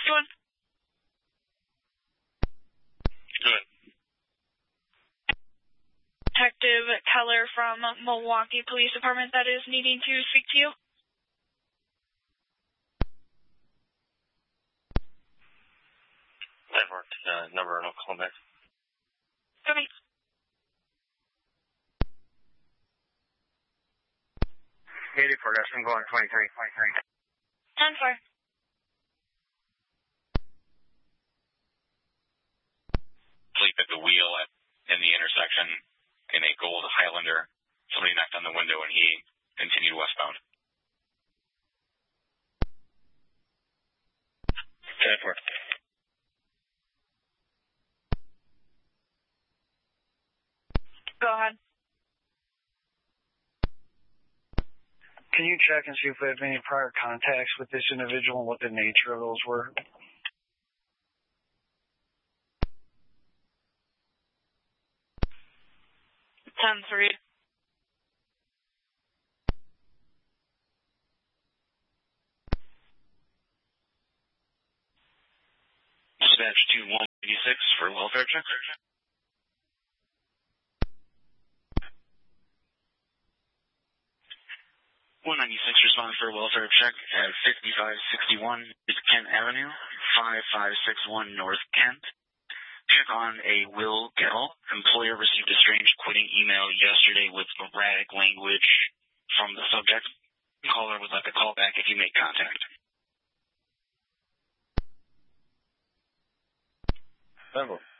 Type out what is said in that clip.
Good. Good. Detective Keller from Milwaukee Police Department that is needing to speak to you. I've worked number and I'll call back. Okay. I'm going 23. 10-4. Sleep at the wheel in the intersection in a gold Highlander. Somebody knocked on the window and he continued westbound. 10-4. Go ahead. Can you check and see if we have any prior contacts with this individual and what the nature of those were? Ten three. Dispatch to 186 for welfare check. 196 respond for welfare check at 5561 East Kent Avenue, 5561 North Kent. Check on a Will Gettle. Employer received a strange quitting email yesterday with erratic language from the subject. Caller would like to call back if you make contact. Simple.